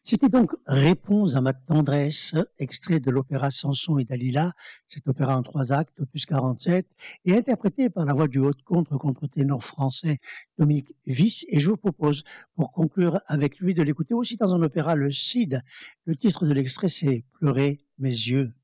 C'était donc Réponse à ma tendresse, extrait de l'opéra Samson et Dalila, cet opéra en 3 actes, opus 47, et interprété par la voix du haut de contre-ténor français Dominique Viss. Et je vous propose, pour conclure avec lui, de l'écouter aussi dans un opéra, le Cid. Le titre de l'extrait, c'est Pleurer mes yeux.